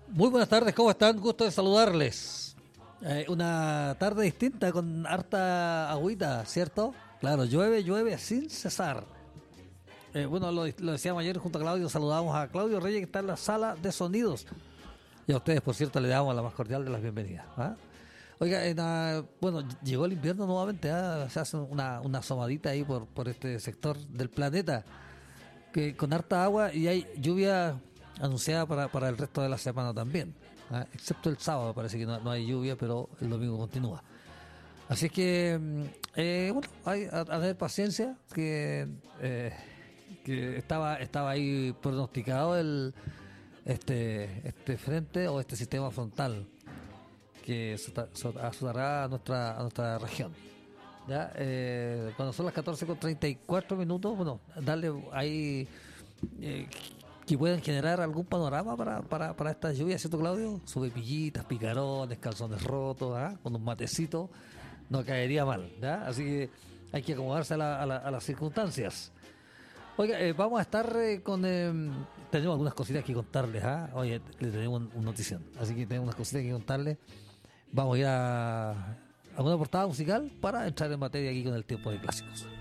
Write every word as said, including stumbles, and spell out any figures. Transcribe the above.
Muy buenas tardes, ¿cómo están? Gusto de saludarles. Eh, una tarde distinta con harta agüita, ¿cierto? Claro, llueve, llueve sin cesar. Eh, bueno, lo, lo decíamos ayer junto a Claudio, saludamos a Claudio Reyes que está en la sala de sonidos. Y a ustedes, por cierto, le damos la más cordial de las bienvenidas. ¿Ah? Oiga, en, uh, bueno, llegó el invierno nuevamente, ¿ah? Se hace una, una asomadita ahí por, por este sector del planeta, que con harta agua y hay lluvia anunciada para, para el resto de la semana también, ¿ah? Excepto el sábado, parece que no, no hay lluvia, pero el domingo continúa. Así es que, eh, bueno, hay a, a tener paciencia, que, eh, que estaba, estaba ahí pronosticado el este, este frente o este sistema frontal que azotará a nuestra, a nuestra región. Ya, eh, cuando son las catorce con treinta y cuatro minutos, bueno, darle ahí eh, que puedan generar algún panorama para, para, para estas lluvias, ¿cierto, Claudio? Subepillitas, picarones, calzones rotos, ¿ah? Con un matecito, no caería mal, ¿ya? Así que hay que acomodarse a, la, a, la, a las circunstancias. Oiga, eh, vamos a estar eh, con... Eh, tenemos algunas cositas que contarles, ¿ah? Oye, le tenemos una un notición, así que tenemos unas cositas que contarles. Vamos a ir a, a una portada musical para entrar en materia aquí con el tiempo de clásicos.